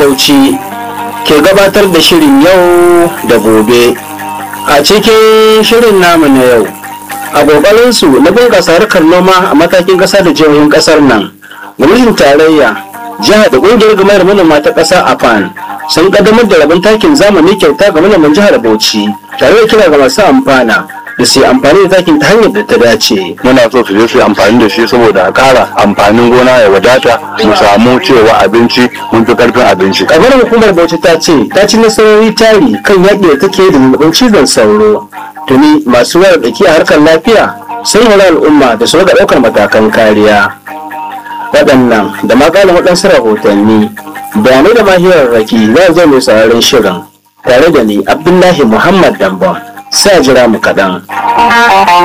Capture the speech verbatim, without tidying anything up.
Bauchi ke gabatar da shirin yau da gobe. A cikin shirin namu na yau, a ƙoƙarinsu na bunƙasa harkar noma a matakin ƙasa da jihohin ƙasar nan, gwamnatin tarayya, jiha da ƙungiyar gamayar manoma ta ƙasa A F A N sun ƙaddamar da rabon takin zamani kyauta ga manoman jihar Bauchi, tare da kira ga masu amfana da su yi amfani da takin ta hanyar da ta dace. Muna so su je su yi amfani da shi saboda a ƙara amfanin gona ya wadata, mu samu cewa abinci mun fi ƙarfin abinci. Ƙaramar hukumar Bauchi ta ce ta ci nasarori tari kan yaƙi da take da zazzabin cizon sauro. Tuni masu wayar da a harkar lafiya sun hura al'umma da su riga ɗaukar matakan kariya. Waɗannan da makalin waɗansu rahotanni bayanai da mahirarraki za a zo mai sauraron shirin tare da ni Abdullahi Muhammad Dambam. Sai jira mu kaɗan.